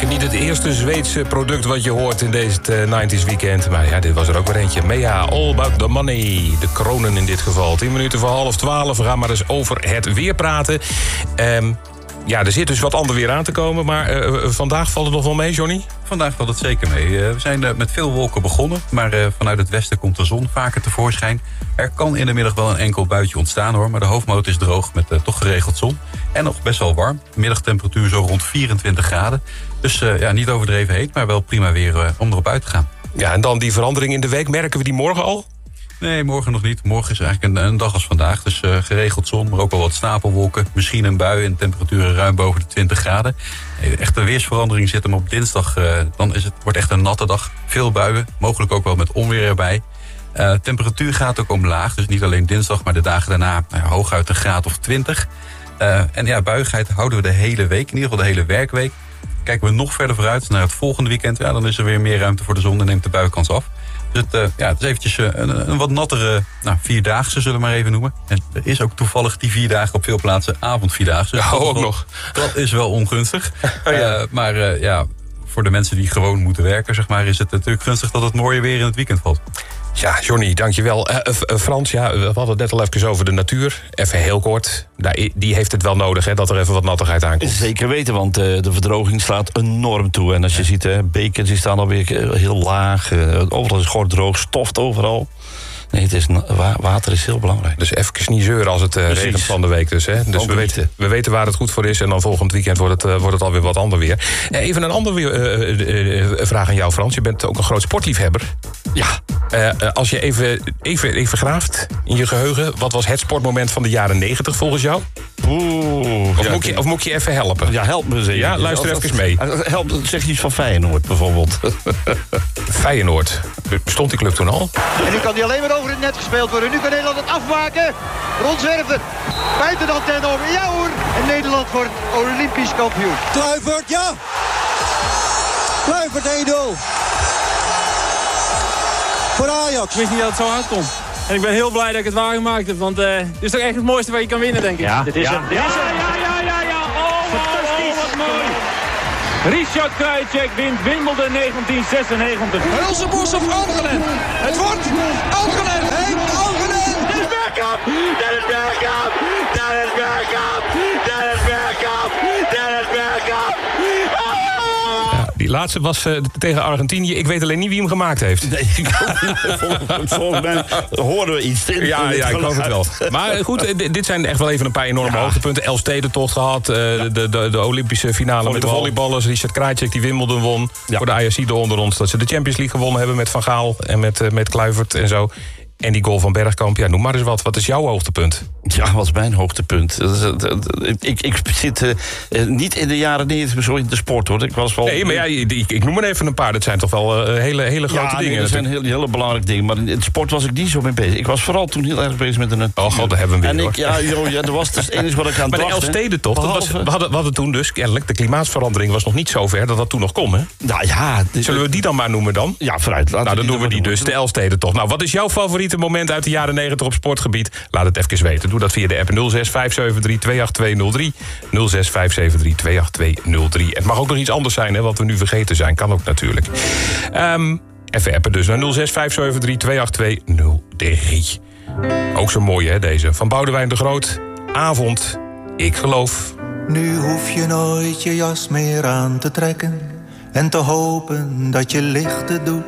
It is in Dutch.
zeker niet het eerste Zweedse product wat je hoort in deze 90s weekend. Maar ja, dit was er ook weer eentje. Mea, All About The Money. De kronen in dit geval. 10 minuten voor 11:30. We gaan maar eens over het weer praten. Ja, er zit dus wat ander weer aan te komen. Maar vandaag valt het nog wel mee, Johnny? Vandaag valt het zeker mee. We zijn met veel wolken begonnen. Maar vanuit het westen komt de zon vaker tevoorschijn. Er kan in de middag wel een enkel buitje ontstaan, hoor. Maar de hoofdmoot is droog met toch geregeld zon. En nog best wel warm. Middagtemperatuur zo rond 24 graden. Dus niet overdreven heet, maar wel prima weer om erop uit te gaan. Ja, en dan die verandering in de week. Merken we die morgen al? Nee, morgen nog niet. Morgen is eigenlijk een dag als vandaag. Dus geregeld zon, maar ook wel wat stapelwolken. Misschien een bui en temperaturen ruim boven de 20 graden. De echte weersverandering zit hem op dinsdag. Dan wordt echt een natte dag. Veel buien, mogelijk ook wel met onweer erbij. Temperatuur gaat ook omlaag. Dus niet alleen dinsdag, maar de dagen daarna hooguit een graad of 20. Buigheid houden we de hele week. In ieder geval de hele werkweek. Kijken we nog verder vooruit naar het volgende weekend. Ja, dan is er weer meer ruimte voor de zon en neemt de buienkans af. Dus het is eventjes een wat nattere vierdaagse, zullen we maar even noemen. En er is ook toevallig die 4 dagen op veel plaatsen avondvierdaagse. Ja, ook nog. Dat is wel ongunstig. Voor de mensen die gewoon moeten werken, zeg maar, is het natuurlijk gunstig dat het mooie weer in het weekend valt. Ja, Johnny, dankjewel. Frans, we hadden het net al even over de natuur. Even heel kort. Die heeft het wel nodig, hè, dat er even wat nattigheid aankomt. Zeker weten, want de verdroging slaat enorm toe. En als je ziet, bekens die staan alweer heel laag. Overal is gewoon droog, stoft overal. Nee, water is heel belangrijk. Dus even niet zeuren als het regent van de week. Dus we weten waar het goed voor is. En dan volgend weekend wordt het alweer wat ander weer. Even een andere vraag aan jou, Frans. Je bent ook een groot sportliefhebber. Ja. Als je even graaft in je geheugen. Wat was het sportmoment van de jaren 90 volgens jou? Of moet je even helpen? Ja, help me zeker. Ja, luister even mee. Zeg iets van Feyenoord bijvoorbeeld. Feyenoord. Bestond die club toen al? En nu kan die alleen maar over het net gespeeld worden. Nu kan Nederland het afmaken. Rondzwerven. Buiten de antenne over. Ja hoor. En Nederland wordt Olympisch kampioen. Kluivert, ja. Kluivert 1-0. Voor Ajax. Ik wist niet dat het zo uitkomt. En ik ben heel blij dat ik het waargemaakt heb. Want dit is toch echt het mooiste waar je kan winnen, denk ik. Ja, dit is hem. Ja. Oh, wat mooi. Richard Krajicek wint Wimbledon 1996. Hulsenbos of Algenen. Het wordt Algenen. Henk Algenen. Dennis Bergkamp. Dennis Bergkamp. Dennis Bergkamp. Dennis Bergkamp. Dennis Bergkamp. Die laatste was tegen Argentinië. Ik weet alleen niet wie hem gemaakt heeft. Nee, volgens mij hoorden we iets. Ja, ik geloof het wel. Maar goed, dit zijn echt wel even een paar enorme hoogtepunten. Elfstedentocht gehad. De Olympische finale met de volleyballers. Richard Krajicek die Wimbledon won. Ja. Voor de Ajaxiden onder ons. Dat ze de Champions League gewonnen hebben met Van Gaal. En met Kluivert en zo. En die goal van Bergkamp. Ja, noem maar eens wat. Wat is jouw hoogtepunt? Ja, wat is mijn hoogtepunt? Ik zit niet in de jaren 90 zo in de sport, hoor. Ik was wel... Nee, maar ja, ik noem maar even een paar. Dat zijn toch wel hele grote dingen. Ja, dat zijn hele belangrijke dingen. Maar in het sport was ik niet zo mee bezig. Ik was vooral toen heel erg bezig met de natuur. Oh god, daar hebben we hem weer, dat was dus het enige wat ik aan maar dacht. Maar de Elfstedentocht, we hadden toen dus kennelijk... de klimaatsverandering was nog niet zo ver dat toen nog kon, hè? Nou ja... Zullen we die dan maar noemen dan? Ja, vooruit. Nou, dan doen we die dus, de Elfstedentocht. Nou, wat is jouw favoriete moment uit de jaren 90 op sportgebied? Laat het even weten. Doe dat via de app 06-573-28203. 06-573-28203. Het mag ook nog iets anders zijn, hè, wat we nu vergeten zijn. Kan ook natuurlijk. Even appen dus naar 06-573-28203. Ook zo mooi, hè, deze. Van Boudewijn de Groot. Avond. Ik geloof. Nu hoef je nooit je jas meer aan te trekken en te hopen dat je lichten doet.